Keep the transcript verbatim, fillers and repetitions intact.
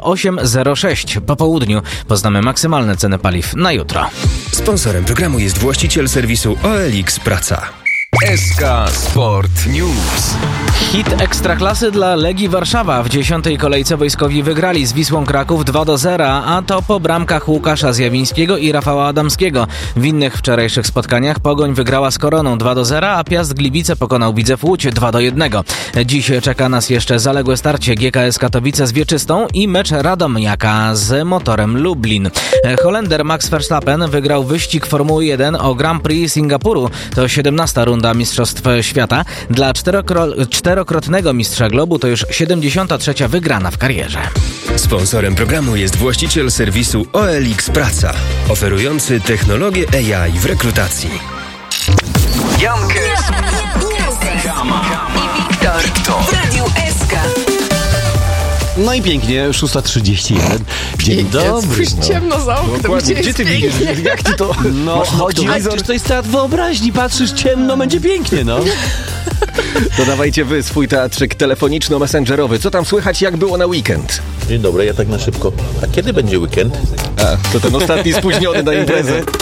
osiem zero sześć. Po południu poznamy maksymalne ceny paliw na jutro. Sponsorem programu jest właściciel serwisu O L X Praca. S K Sport News. Hit Ekstraklasy dla Legii Warszawa. W dziesiątej kolejce wojskowi wygrali z Wisłą Kraków dwa do zera, a to po bramkach Łukasza Zjawińskiego i Rafała Adamskiego. W innych wczorajszych spotkaniach Pogoń wygrała z Koroną dwa do zera, a Piast Gliwice pokonał Widzew Łódź dwa do jednego. Dziś czeka nas jeszcze zaległe starcie G K S Katowice z Wieczystą i mecz Radomiaka z Motorem Lublin. Holender Max Verstappen wygrał wyścig Formuły jeden o Grand Prix Singapuru. To siedemnasta runda Mistrzostw Świata. Dla czterokro- czterokrotnego mistrza globu to już siedemdziesiąta trzecia wygrana w karierze. Sponsorem programu jest właściciel serwisu O L X Praca, oferujący technologię A I w rekrutacji. Jankes i Wiktor w Radiu S K. No i pięknie, szósta trzydzieści jeden. Dzień dobry. Jest ciemno za oknem, gdzie, Gdzie ty widzisz? Jak ty to? No, chodzi, a przecież to jest teatr wyobraźni. Patrzysz, ciemno, będzie pięknie, no. To dawajcie wy swój teatrzyk telefoniczno-messengerowy. Co tam słychać, jak było na weekend? Dzień dobry, ja tak na szybko. A kiedy będzie weekend? A, to ten ostatni spóźniony na imprezę.